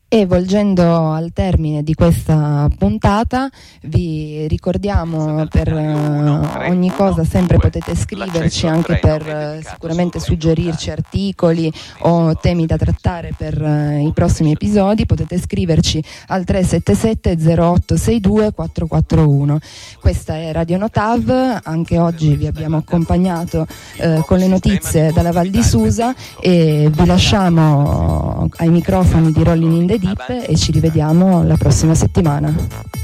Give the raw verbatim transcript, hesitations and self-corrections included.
E volgendo al termine di questa puntata, vi ricordiamo per uh, ogni cosa sempre potete scriverci anche per uh, sicuramente suggerirci articoli o temi da trattare per uh, i prossimi episodi. Potete scriverci al tre sette sette zero otto sei due quattro quattro uno. Questa è Radio Notav, anche oggi vi abbiamo accompagnato uh, con le notizie dalla Val di Susa e vi lasciamo ai microfoni di Rolling in the Deep e ci rivediamo la prossima settimana.